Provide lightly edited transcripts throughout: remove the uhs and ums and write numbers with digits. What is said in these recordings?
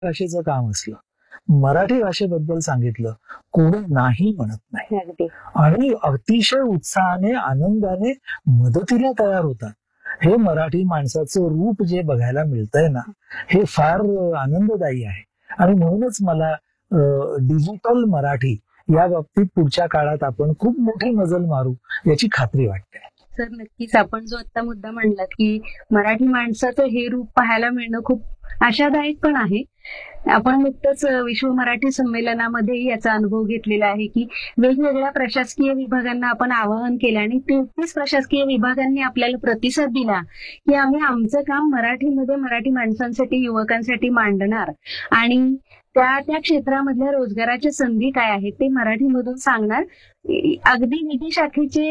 भाषेचं काम असलं, मराठी भाषेबद्दल सांगितलं, कोणी नाही म्हणत नाही अगदी आणि अतिशय उत्साहाने आनंदाने मदतीला तयार होतात. हे मराठी माणसाचं रूप जे बघायला मिळतंय ना, हे फार आनंददायी आहे. आणि म्हणूनच मला डिजिटल मराठी या बाबतीत पुढच्या काळात आपण खूप मोठी मजल मारू याची खात्री वाटते. सर, नक्कीच आपण जो आता मुद्दा मांडलात की मराठी माणसाचं हे रूप पाहायला मिळणं खूप आशादायक पण आहे. आपण नुकतंच विश्व मराठी संमेलनामध्ये याचा अनुभव घेतलेला आहे की वेगवेगळ्या प्रशासकीय विभागांना आपण आवाहन केलं आणि 33 प्रशासकीय विभागांनी आपल्याला प्रतिसाद दिला की आम्ही आमचं काम मराठीमध्ये मराठी माणसांसाठी, युवकांसाठी मांडणार आणि त्या त्या क्षेत्रामधल्या रोजगाराच्या संधी काय आहेत ते मराठीमधून सांगणार. अगदी निधी शाखेचे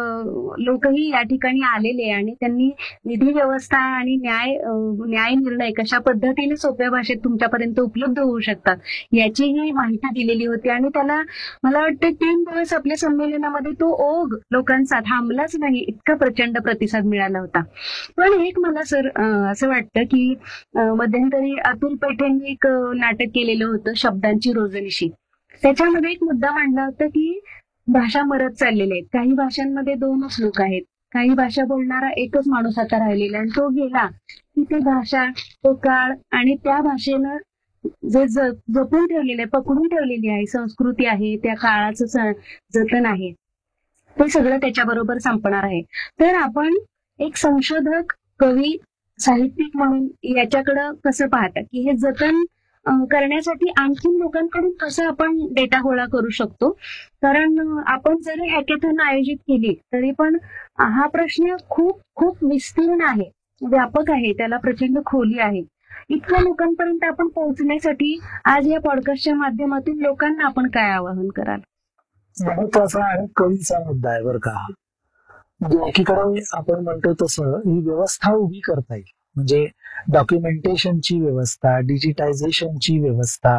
लोकही या ठिकाणी आलेले आणि त्यांनी निधी व्यवस्था आणि न्याय निर्णय कशा पद्धतीने सोप्या भाषेत तुमच्यापर्यंत उपलब्ध होऊ शकतात याचीही माहिती दिलेली होती. आणि त्याला मला वाटतं 3 दिवस आपल्या संमेलनामध्ये तो ओघ लोकांचा थांबलाच नाही, इतका प्रचंड प्रतिसाद मिळाला होता. पण एक मला सर असं वाटतं की मध्यंतरी अतुल पेठेंनी एक नाटक केलेलं होतं शब्दांची रोजनिशी. त्याच्यामध्ये एक मुद्दा मांडला होता की भाषा मरत चाललेल्या आहेत. काही भाषांमध्ये 2च लोक आहेत, काही भाषा बोलणारा एकच माणूस आता राहिलेला आणि तो गेला की ती भाषा, तो काळ आणि त्या भाषेनं जे जपून ठेवलेलं आहे, पकडून ठेवलेली आहे संस्कृती आहे, त्या काळाचं जतन आहे, ते सगळं त्याच्याबरोबर संपणार आहे. तर आपण एक संशोधक, कवी, साहित्यिक म्हणून याच्याकडं कसं पाहता की हे जतन करण्यासाठी आणखी लोकांकडून कसं आपण डेटा गोळा करू शकतो? कारण आपण जरी हॅकेथॉन आयोजित केली तरी पण हा प्रश्न खूप खूप विस्तीर्ण आहे, व्यापक आहे, त्याला प्रचंड खोली आहे. इतक्या लोकांपर्यंत आपण पोहोचण्यासाठी आज या पॉडकास्टच्या माध्यमातून लोकांना आपण काय आवाहन कराल? महत्वाचा आणि कळीचा मुद्दा आहे बरं का. म्हणजे एकीकडे आपण म्हणतो तसं ही व्यवस्था उभी करता येईल, म्हणजे डॉक्युमेंटेशनची व्यवस्था, डिजिटायझेशनची व्यवस्था.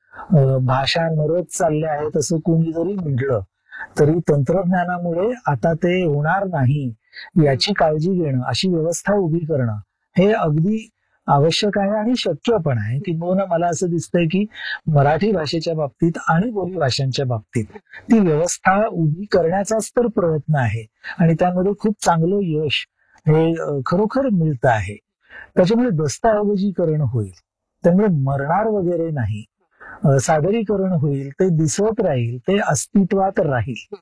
भाषा मरत चालल्या आहेत असं कोणी जरी म्हटलं तरी तंत्रज्ञानामुळे आता ते होणार नाही याची काळजी घेणं, अशी व्यवस्था उभी करणं हे अगदी आवश्यक आहे आणि शक्य पण आहे. किंबहुना मला असं दिसतंय की मराठी भाषेच्या बाबतीत आणि बोली भाषांच्या बाबतीत ती व्यवस्था उभी करण्याचाच तर प्रयत्न आहे आणि त्यामध्ये खूप चांगलं यश हे खरोखर मिळतं आहे. त्याच्यामुळे दस्तऐवजीकरण होईल, त्यामुळे मरणार वगैरे नाही, सादरीकरण होईल, ते दिसत राहील, ते अस्तित्वात राहील.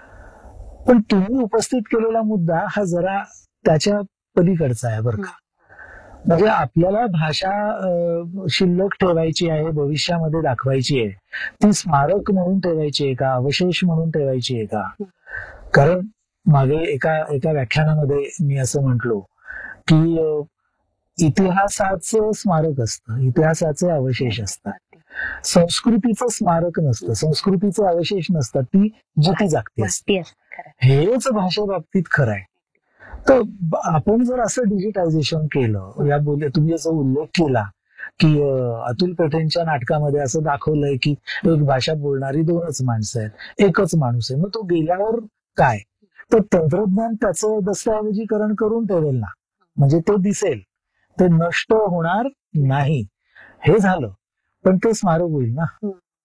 पण तुम्ही उपस्थित केलेला मुद्दा हा जरा त्याच्या पलीकडचा आहे बरं का. म्हणजे आपल्याला भाषा शिल्लक ठेवायची आहे, भविष्यामध्ये दाखवायची आहे, ती स्मारक म्हणून ठेवायची आहे का, अवशेष म्हणून ठेवायची आहे का? कारण मागे एका व्याख्यानामध्ये मी असं म्हटलो की इतिहासाचं स्मारक असतं, इतिहासाचे अवशेष असतात, संस्कृतीचं स्मारक नसतं, संस्कृतीचे अवशेष नसतात, ती जिती जागती असते. हेच भाषेबाबतीत खरं आहे. तर आपण जर असं डिजिटायझेशन केलं, या तुम्ही याचा उल्लेख केला की अतुल पेठेंच्या नाटकामध्ये असं दाखवलंय की एक भाषा बोलणारी 2च माणसं आहेत, एकच माणूस आहे, मग तो गेल्यावर काय? तर तंत्रज्ञान त्याचं दस्तऐवजीकरण करून ठेवेल ना, म्हणजे ते दिसेल, ते नष्ट होणार नाही. हे झालं, पण ते स्मारक होईल ना.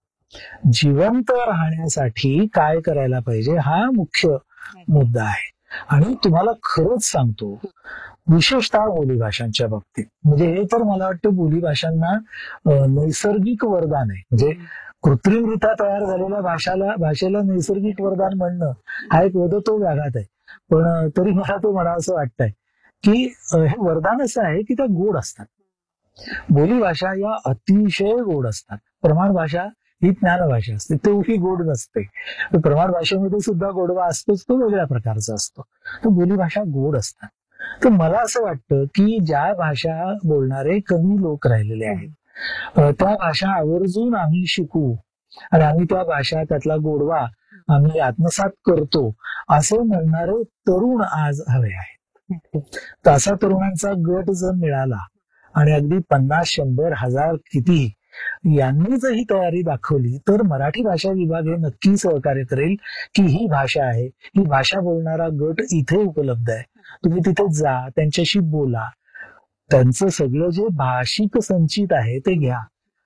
जिवंत राहण्यासाठी काय करायला पाहिजे हा मुख्य मुद्दा आहे. आणि तुम्हाला खरंच सांगतो, विशेषतः बोलीभाषांच्या बाबतीत, म्हणजे हे तर मला वाटतं बोलीभाषांना नैसर्गिक वरदान आहे. म्हणजे कृत्रिमरित्या तयार झालेल्या भाषेला नैसर्गिक वरदान म्हणणं हा एक वदतोव्याघात आहे. पण तरी मला तो म्हणावं असं वाटतंय की हे वरदान असं आहे की त्या गोड असतात. बोलीभाषा या अतिशय गोड असतात. प्रमाण भाषा ही ज्ञानभाषा असते, तेवढी गोड नसते. प्रमाण भाषेमध्ये सुद्धा गोडवा असतोच, तो वेगळ्या प्रकारचा असतो. तर बोलीभाषा गोड असतात. तर मला असं वाटतं की ज्या भाषा बोलणारे कमी लोक राहिलेले आहेत, त्या भाषा आवर्जून आम्ही शिकू आणि आम्ही त्या भाषा, त्यातला गोडवा आम्ही आत्मसात करतो असं म्हणणारे तरुण आज हवे आहेत. तसा तरुणांचा गट जर मिळाला आणि अगदी 50, 100, 1000 किती यांनी जर ही तयारी दाखवली तर मराठी भाषा विभाग हे नक्की सहकार्य करेल की ही भाषा आहे, ही भाषा बोलणारा गट इथे उपलब्ध आहे, तुम्ही तिथे जा, त्यांच्याशी बोला, त्यांचं सगळं जे भाषिक संचित आहे ते घ्या